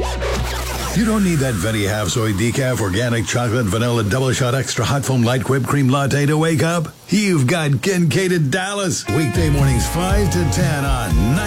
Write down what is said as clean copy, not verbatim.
You don't need that Venti half soy decaf organic chocolate vanilla double shot extra hot foam light whipped cream latte to wake up. You've got Kincaid at Dallas. Weekday mornings 5 to 10 on